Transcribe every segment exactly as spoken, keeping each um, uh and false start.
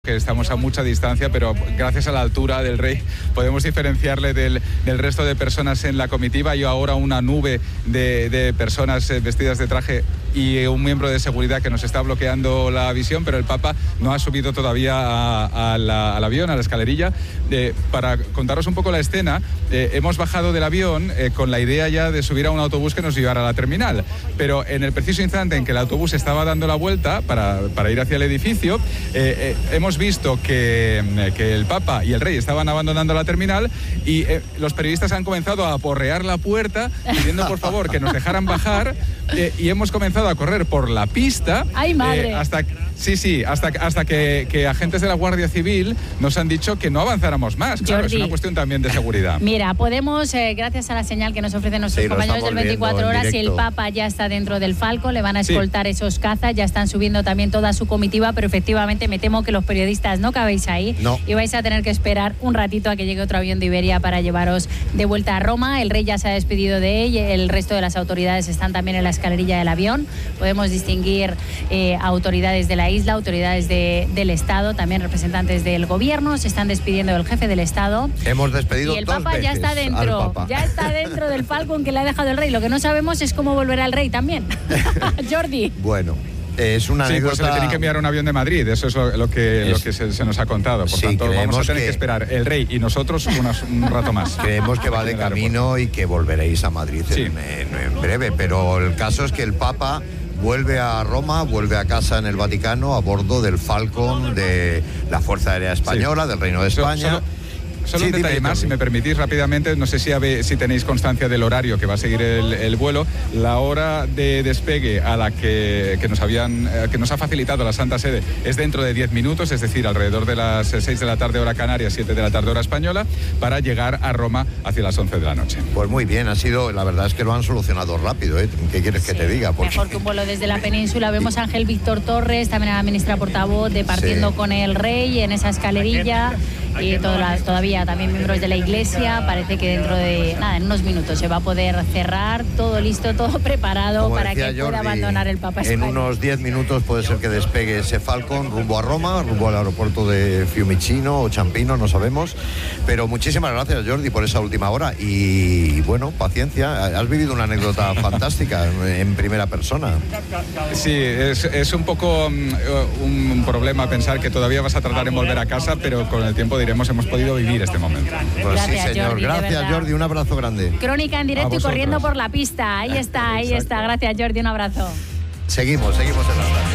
que estamos a mucha distancia, pero gracias a la altura del rey podemos diferenciarle del, del resto de personas en la comitiva. Hay ahora una nube de, de personas vestidas de traje y un miembro de seguridad que nos está bloqueando la visión, pero el Papa no ha subido todavía a, a la, al avión, a la escalerilla. Eh, para contaros un poco la escena, eh, hemos bajado del avión eh, con la idea ya de subir a un autobús que nos llevara a la terminal, pero en el preciso instante en que el autobús estaba dando la vuelta para, para ir hacia el edificio, eh, eh, hemos visto que, que el Papa y el Rey estaban abandonando la terminal y eh, los periodistas han comenzado a aporrear la puerta pidiendo por favor que nos dejaran bajar eh, y hemos comenzado a correr por la pista. ¡Ay, madre! Eh, hasta, sí, sí, hasta, hasta que, que agentes de la Guardia Civil nos han dicho que no avanzáramos más. Claro, Jordi, es una cuestión también de seguridad. Mira, podemos, eh, gracias a la señal que nos ofrecen nuestros sí, compañeros del veinticuatro horas, y el Papa ya está dentro del Falcon, le van a escoltar sí. esos cazas, ya están subiendo también toda su comitiva, pero efectivamente me temo que los periodistas no cabéis ahí no. y vais a tener que esperar un ratito a que llegue otro avión de Iberia para llevaros de vuelta a Roma. El Rey ya se ha despedido de él, el resto de las autoridades están también en la escalerilla del avión. Podemos distinguir eh, autoridades de la isla, autoridades de, del Estado, también representantes del gobierno, se están despidiendo del jefe del Estado. Hemos despedido y el dos Papa veces ya está dentro, Papa. ya está dentro del Falcon que le ha dejado el Rey. Lo que no sabemos es cómo volverá el Rey también. Jordi. Bueno. Es una sí, anécdota... pues se le tiene que enviar un avión de Madrid, eso es lo, lo que, es... lo que se, se nos ha contado. Por sí, tanto, vamos a tener que... que esperar el Rey y nosotros unas, un rato más. Creemos que va de camino y que volveréis a Madrid sí. en, en, en breve, pero el caso es que el Papa vuelve a Roma, vuelve a casa en el Vaticano a bordo del Falcon de la Fuerza Aérea Española, sí. del Reino de España. So, solo... Solo sí, un detalle dime, más, si me permitís rápidamente, no sé si, habe, si tenéis constancia del horario que va a seguir el, el vuelo. La hora de despegue a la que, que, nos habían, que nos ha facilitado la Santa Sede es dentro de diez minutos, es decir, alrededor de las seis de la tarde hora canaria, siete de la tarde hora española, para llegar a Roma hacia las once de la noche. Pues muy bien, ha sido, la verdad es que lo han solucionado rápido, ¿eh? ¿Qué quieres sí, que te diga? Porque... Mejor que un vuelo desde la península. Vemos a Ángel Víctor Torres, también a la ministra portavoz, departiendo sí. con el Rey en esa escalerilla. Y toda, todavía también miembros de la Iglesia. Parece que dentro de nada, en unos minutos se va a poder cerrar, todo listo, todo preparado. Como para que Jordi, pueda abandonar el Papa España. En unos diez minutos puede ser que despegue ese Falcon rumbo a Roma, rumbo al aeropuerto de Fiumicino o Ciampino, no sabemos. Pero muchísimas gracias, Jordi, por esa última hora. Y bueno, paciencia, has vivido una anécdota fantástica en primera persona. Sí, es, es un poco um, un problema pensar que todavía vas a tardar en volver a casa, pero con el tiempo diremos hemos podido vivir este momento. Pues gracias, sí, señor. Jordi, gracias, Jordi. Un abrazo grande. Crónica en directo y corriendo por la pista. Ahí está, ahí Exacto. está. Gracias, Jordi. Un abrazo. Seguimos, seguimos en la tarde.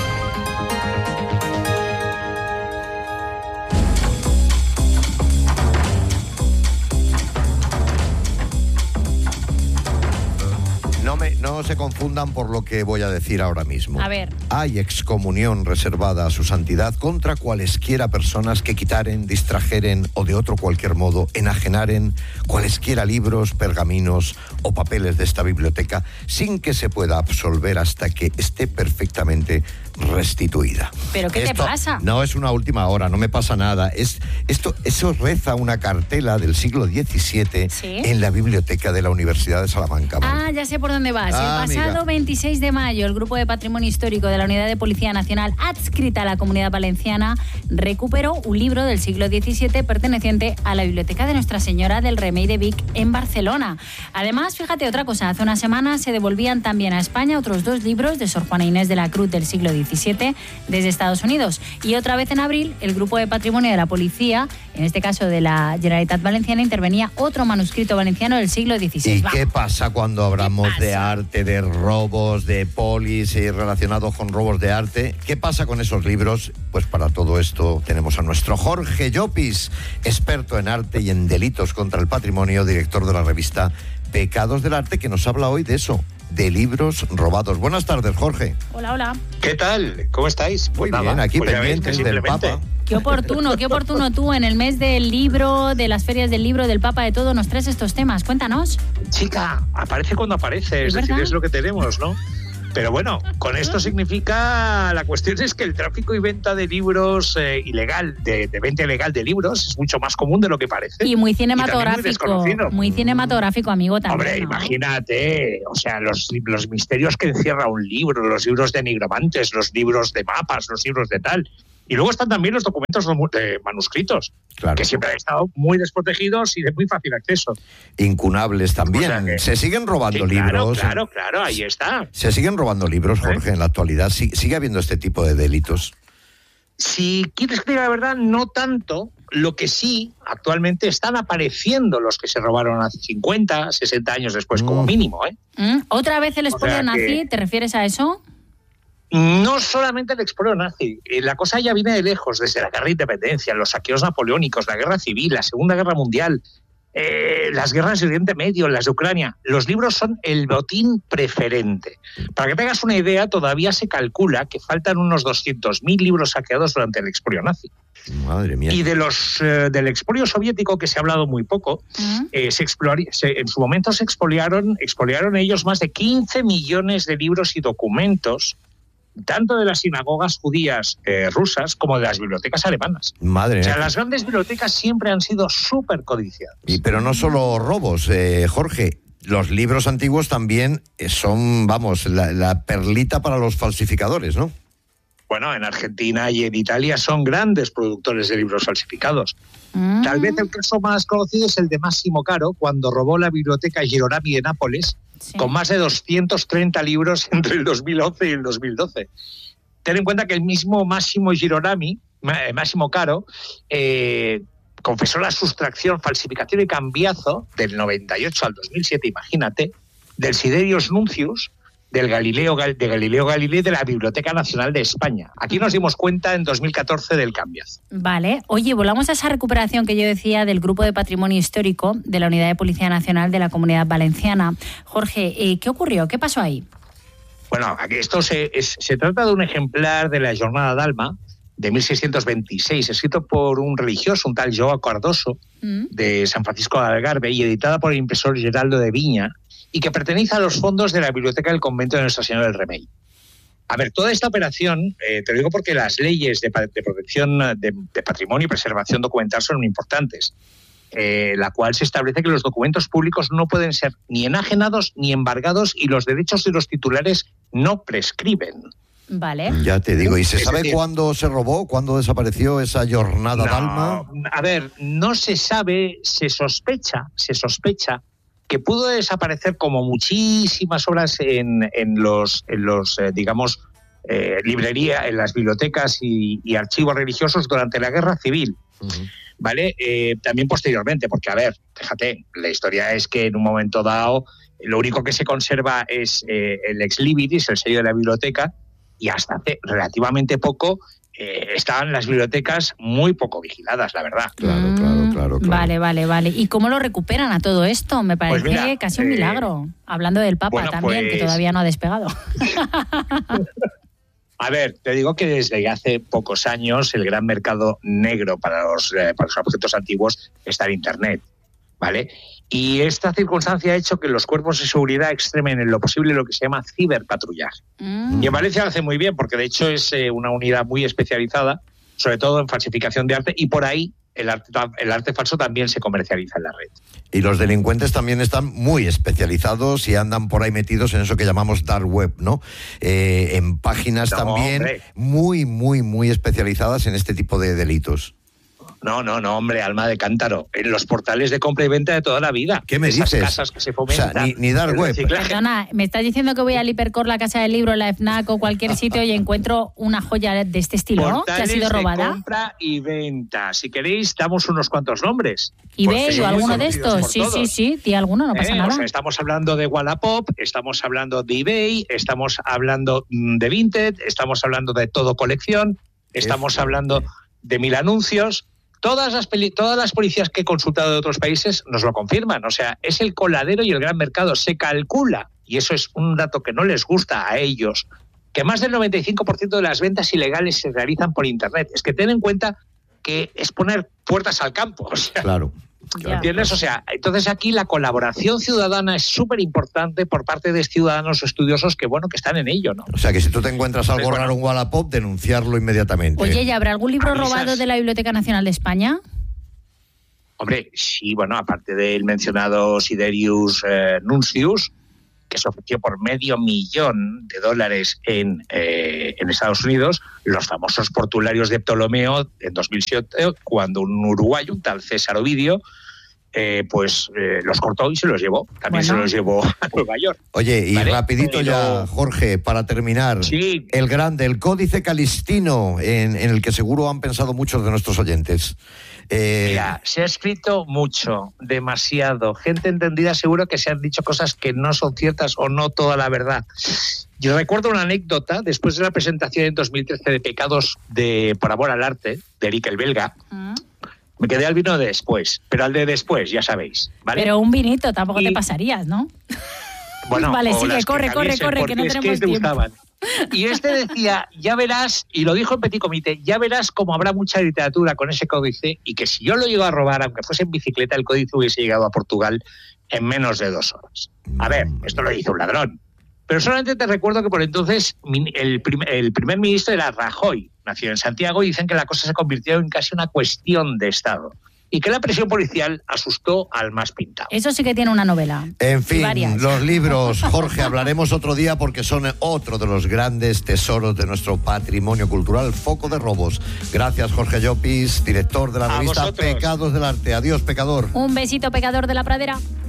No, me, no se confundan por lo que voy a decir ahora mismo. A ver. Hay excomunión reservada a su santidad contra cualesquiera personas que quitaren, distrajeren o de otro cualquier modo enajenaren cualesquiera libros, pergaminos o papeles de esta biblioteca sin que se pueda absolver hasta que esté perfectamente restituida. ¿Pero qué esto te pasa? No es una última hora, no me pasa nada. Es, esto, eso reza una cartela del siglo diecisiete ¿sí? en la biblioteca de la Universidad de Salamanca. Ah, ya sé por dónde vas. Ah, el pasado amiga. veintiséis de mayo, el Grupo de Patrimonio Histórico de la Unidad de Policía Nacional adscrita a la Comunidad Valenciana recuperó un libro del siglo diecisiete perteneciente a la Biblioteca de Nuestra Señora del Remei de Vic en Barcelona. Además, fíjate otra cosa, hace una semana se devolvían también a España otros dos libros de Sor Juana Inés de la Cruz del siglo diecisiete desde Estados Unidos. Y otra vez en abril, el Grupo de Patrimonio de la Policía, en este caso de la Generalitat Valenciana, intervenía otro manuscrito valenciano del siglo dieciséis. ¿Y Va. qué pasa cuando hablamos de arte, de robos, de polis y relacionados con robos de arte? ¿Qué pasa con esos libros? Pues para todo esto tenemos a nuestro Jorge Llopis, experto en arte y en delitos contra el patrimonio, director de la revista Pecados del Arte, que nos habla hoy de eso, de libros robados. Buenas tardes, Jorge. Hola, hola. ¿Qué tal? ¿Cómo estáis? Muy pues bien, nada, aquí pues pendientes del Papa. Qué oportuno, qué oportuno tú en el mes del libro, de las ferias del libro, del Papa, de todo, nos traes estos temas. Cuéntanos. Chica, aparece cuando aparece, es, es decir, es lo que tenemos, ¿no? Pero bueno, con esto significa, la cuestión es que el tráfico y venta de libros eh, ilegal, de, de venta ilegal de libros, es mucho más común de lo que parece. Y muy cinematográfico, y muy, muy cinematográfico, amigo, también. Hombre, ¿no? Imagínate, o sea, los, los misterios que encierra un libro, los libros de nigromantes, los libros de mapas, los libros de tal. Y luego están también los documentos eh, manuscritos, claro, que siempre han estado muy desprotegidos y de muy fácil acceso. Incunables también. O sea que, se siguen robando sí, claro, libros. Claro, claro, ahí está. Se siguen robando libros, Jorge, ¿Eh? en la actualidad. ¿Sí, ¿Sigue habiendo este tipo de delitos? Si quieres que diga la verdad, no tanto. Lo que sí, actualmente están apareciendo los que se robaron hace cincuenta, sesenta años después, mm. como mínimo. ¿eh? Mm. ¿Otra vez el expolio o sea nazi? Que... ¿Te refieres a eso? No solamente el expolio nazi, la cosa ya viene de lejos, desde la guerra de independencia, los saqueos napoleónicos, la guerra civil, la Segunda Guerra Mundial, eh, las guerras de Oriente Medio, las de Ucrania. Los libros son el botín preferente. Para que tengas una idea, todavía se calcula que faltan unos doscientos mil libros saqueados durante el expolio nazi. Madre mía. Y de los eh, del expolio soviético, que se ha hablado muy poco, ¿Mm? eh, se explori- se, en su momento se expoliaron, expoliaron ellos más de quince millones de libros y documentos, tanto de las sinagogas judías eh, rusas como de las bibliotecas alemanas. Madre. O sea, las grandes bibliotecas siempre han sido súper codiciadas. Y, pero no solo robos, eh, Jorge. Los libros antiguos también son, vamos, la, la perlita para los falsificadores, ¿no? Bueno, en Argentina y en Italia son grandes productores de libros falsificados. Mm. Tal vez el caso más conocido es el de Massimo Caro, cuando robó la biblioteca Girolami de Nápoles, sí, con más de doscientos treinta libros entre el dos mil once y el dos mil doce. Ten en cuenta que el mismo Massimo Girolami, Massimo Caro, eh, confesó la sustracción, falsificación y cambiazo del noventa y ocho al dos mil siete, imagínate, del Siderius Nuncius, del Galileo, de Galileo Galilei, de la Biblioteca Nacional de España. Aquí nos dimos cuenta en dos mil catorce del cambiazo. Vale. Oye, volvamos a esa recuperación que yo decía del Grupo de Patrimonio Histórico de la Unidad de Policía Nacional de la Comunidad Valenciana. Jorge, eh, ¿qué ocurrió? ¿Qué pasó ahí? Bueno, aquí esto se, es, se trata de un ejemplar de la Jornada d'Alma de mil seiscientos veintiséis, escrito por un religioso, un tal Joao Cardoso, mm. de San Francisco de Algarve, y editada por el impresor Geraldo de Viña, y que pertenece a los fondos de la Biblioteca del Convento de Nuestra Señora del Remei. A ver, toda esta operación, eh, te lo digo porque las leyes de, de protección de, de patrimonio y preservación documental son muy importantes, eh, la cual se establece que los documentos públicos no pueden ser ni enajenados ni embargados y los derechos de los titulares no prescriben. Vale. Ya te digo, ¿y se sabe decir, cuándo se robó, cuándo desapareció esa Jornada no, d'Alma? A ver, no se sabe, se sospecha, se sospecha que pudo desaparecer como muchísimas obras en, en los, en los eh, digamos, eh, librerías, en las bibliotecas y, y archivos religiosos durante la Guerra Civil. Uh-huh. ¿Vale? Eh, también posteriormente, porque, a ver, fíjate, la historia es que en un momento dado lo único que se conserva es eh, el ex libris, el sello de la biblioteca, y hasta hace relativamente poco eh, estaban las bibliotecas muy poco vigiladas, la verdad. Claro, claro, claro, claro. Vale, vale, vale. ¿Y cómo lo recuperan a todo esto? Me parece pues mira, casi un milagro. Eh, Hablando del Papa bueno, también, pues, que todavía no ha despegado. A ver, te digo que desde hace pocos años el gran mercado negro para los, eh, para los objetos antiguos está en Internet, ¿vale? Y esta circunstancia ha hecho que los cuerpos de seguridad extremen en lo posible lo que se llama ciberpatrullaje. Mm. Y en Valencia lo hace muy bien, porque de hecho es eh, una unidad muy especializada, sobre todo en falsificación de arte, y por ahí el arte, el arte falso también se comercializa en la red. Y los delincuentes también están muy especializados y andan por ahí metidos en eso que llamamos dark web, ¿no? Eh, en páginas no, también hombre. muy, muy, muy especializadas en este tipo de delitos. No, no, no, hombre, alma de cántaro. En los portales de compra y venta de toda la vida. ¿Qué me Esas dices? casas que se fomentan. O sea, ni, ni dark web. Perdona, ¿me estás diciendo que voy al Hipercor, la Casa del Libro, la FNAC o cualquier sitio y encuentro una joya de este estilo, portales que ha sido robada? De compra y venta. Si queréis, damos unos cuantos nombres. ¿eBay o alguno de estos? Sí, sí, sí, di alguno, no pasa eh, nada. O sea, estamos hablando de Wallapop, estamos hablando de eBay, estamos hablando de Vinted, estamos hablando de Todo Colección, estamos Eso. hablando de Mil Anuncios. Todas las, peli- todas las policías que he consultado de otros países nos lo confirman. O sea, es el coladero y el gran mercado. Se calcula, y eso es un dato que no les gusta a ellos, que más del noventa y cinco por ciento de las ventas ilegales se realizan por Internet. Es que ten en cuenta que es poner puertas al campo. O sea, claro. ¿Entiendes? O sea, entonces aquí la colaboración ciudadana es súper importante por parte de ciudadanos estudiosos que, bueno, que están en ello, ¿no? O sea, que si tú te encuentras algo entonces, raro en Wallapop, denunciarlo inmediatamente. Oye, ¿y habrá algún libro Avisas. robado de la Biblioteca Nacional de España? Hombre, sí, bueno, aparte del mencionado Siderius eh, Nuncius, que se ofreció por medio millón de dólares en, eh, en Estados Unidos, los famosos portuarios de Ptolomeo en dos mil siete, cuando un uruguayo, un tal César Ovidio, Eh, pues eh, los cortó y se los llevó. También bueno. se los llevó a Nueva York. Oye, y ¿vale? rapidito Pero... ya, Jorge, para terminar. Sí. El grande, el Códice Calistino, en, en el que seguro han pensado muchos de nuestros oyentes. Eh... Mira, se ha escrito mucho, demasiado. Gente entendida seguro que se han dicho cosas que no son ciertas o no toda la verdad. Yo recuerdo una anécdota después de la presentación en dos mil trece de Pecados de por amor al arte, de Eric el Belga. ¿Mm? Me quedé al vino de después, pero al de después, ya sabéis, ¿vale? Pero un vinito tampoco y... te pasarías, ¿no? Bueno, vale, sigue, corre, corre, corre, que no tenemos es que tiempo. Gustaban. Y este decía, ya verás, y lo dijo en Petit Comité, ya verás cómo habrá mucha literatura con ese códice y que si yo lo llego a robar, aunque fuese en bicicleta, el códice hubiese llegado a Portugal en menos de dos horas. A ver, esto lo dice un ladrón. Pero solamente te recuerdo que por entonces el primer, el primer ministro era Rajoy, nació en Santiago, y dicen que la cosa se convirtió en casi una cuestión de Estado. Y que la presión policial asustó al más pintado. Eso sí que tiene una novela. En fin, los libros, Jorge, hablaremos otro día porque son otro de los grandes tesoros de nuestro patrimonio cultural, foco de robos. Gracias, Jorge Llopis, director de la revista Pecados del Arte. Adiós, pecador. Un besito, pecador de la pradera.